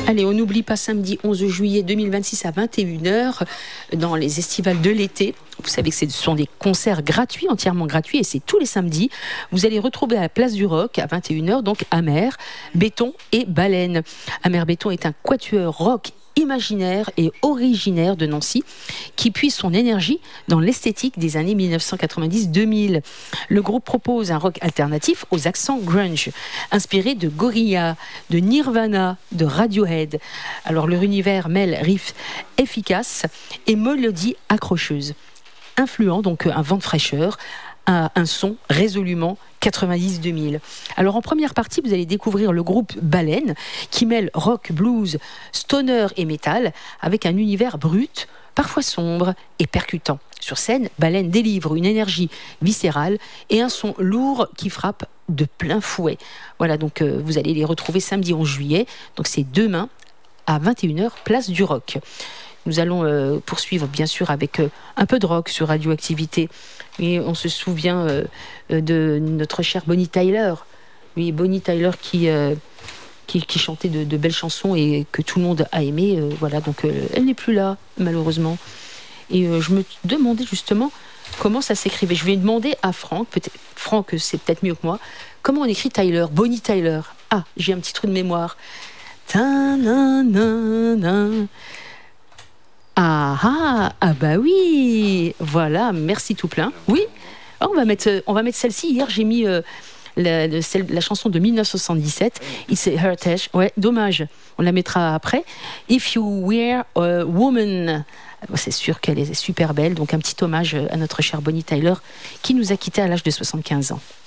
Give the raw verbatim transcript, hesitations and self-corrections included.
Allez, on n'oublie pas samedi onze juillet deux mille vingt-six à vingt et une heures dans les estivales de l'été. Vous savez que ce sont des concerts gratuits, entièrement gratuits, et c'est tous les samedis. Vous allez retrouver à la Place du Rock à vingt et une heures, donc Amer, Béton et Baleine. Amer Béton est un quatuor rock imaginaire et originaire de Nancy qui puise son énergie dans l'esthétique des années mille neuf cent quatre-vingt-dix deux mille. Le groupe propose un rock alternatif aux accents grunge, inspiré de Gorillaz, de Nirvana, de Radiohead. Alors leur univers mêle riffs efficaces et mélodies accrocheuses, influent donc un vent de fraîcheur, un, un son résolument quatre-vingt-dix deux mille. Alors en première partie, vous allez découvrir le groupe Baleine qui mêle rock, blues, stoner et métal avec un univers brut, parfois sombre et percutant. Sur scène, Baleine délivre une énergie viscérale et un son lourd qui frappe de plein fouet. Voilà, donc euh, vous allez les retrouver samedi onze juillet, donc c'est demain à vingt et une heures, place du Rock. Nous allons euh, poursuivre bien sûr avec euh, un peu de rock sur Radioactivité. Et on se souvient euh, de notre chère Bonnie Tyler. Oui, Bonnie Tyler qui, euh, qui, qui chantait de, de belles chansons et que tout le monde a aimé. Euh, voilà, donc euh, elle n'est plus là, malheureusement. Et euh, je me demandais justement comment ça s'écrivait. Je vais demander à Franck, peut-être, Franck, c'est peut-être mieux que moi, comment on écrit Tyler, Bonnie Tyler. Ah, j'ai un petit trou de mémoire. Ta-na-na-na. Ah, ah, ah bah oui, voilà, merci tout plein. Oui, oh, on va mettre, on va mettre celle-ci. Hier, j'ai mis euh, la, la, celle, la chanson de mille neuf cent soixante-dix-sept, It's a Heritage. Ouais, dommage, on la mettra après. If You Were a Woman. C'est sûr qu'elle est super belle, donc un petit hommage à notre chère Bonnie Tyler qui nous a quittés à l'âge de soixante-quinze ans.